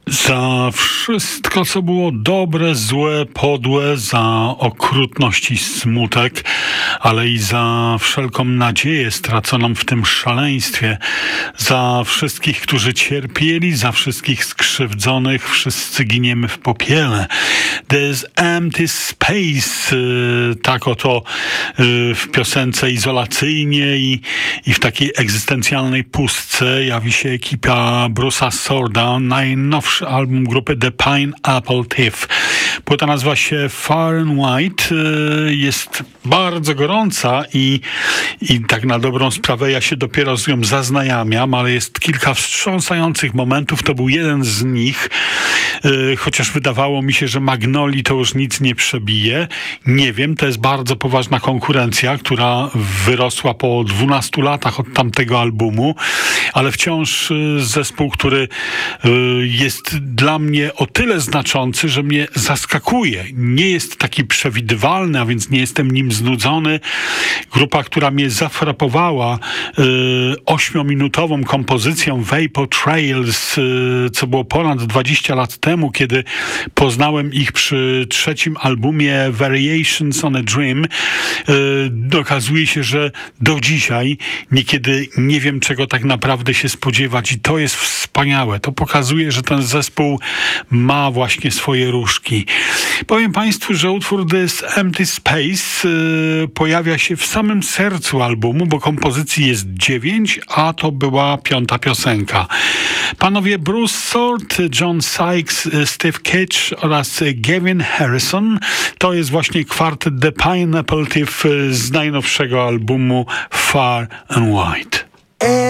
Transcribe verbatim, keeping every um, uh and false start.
Za wszystko, co było dobre, złe, podłe, za okrutność i smutek, ale i za wszelką nadzieję straconą w tym szaleństwie, za wszystkich, którzy cierpieli, za wszystkich skrzywdzonych, wszyscy giniemy w popiele. There's empty space, tak oto w piosence izolacyjnie i, i w takiej egzystencjalnej pustce jawi się ekipa Bruce'a Sorda, najnowszy album grupy The Pineapple Thief. Płyta nazywa się Far and White, jest bardzo gorąca i, i tak na dobrą sprawę ja się dopiero z nią zaznajamiam, ale jest kilka wstrząsających momentów, to był jeden z nich, chociaż wydawało mi się, że Magnoli to już nic nie przebije. Nie wiem, to jest bardzo poważna konkurencja, która wyrosła po dwunastu latach od tamtego albumu, ale wciąż zespół, który jest dla mnie o tyle znaczący, że mnie zaskakuje. Nie jest taki przewidywalny, a więc nie jestem nim znudzony. Grupa, która mnie zafrapowała ośmiominutową kompozycją Vapor Trails, co było ponad dwadzieścia lat temu, kiedy poznałem ich przy trzecim albumie Variations on a Dream. Okazuje się, że do dzisiaj niekiedy nie wiem, czego tak naprawdę się spodziewać i to jest wspaniałe. To pokazuje, że ten zespół ma właśnie swoje różki. Powiem Państwu, że utwór This Empty Space yy, pojawia się w samym sercu albumu, bo kompozycji jest dziewięć, a to była piąta piosenka. Panowie Bruce Sord, John Sykes, Steve Kitch oraz Gavin Harrison to jest właśnie kwartet The Pineapple Thief z najnowszego albumu Far and White.